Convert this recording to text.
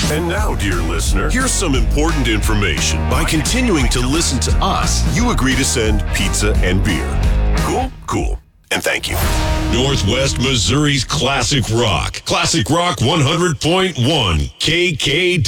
And now, dear listener, here's some important information. By continuing to listen to us, you agree to send pizza and beer. Cool? Cool. And thank you. Northwest Missouri's Classic Rock. Classic Rock 100.1 KK.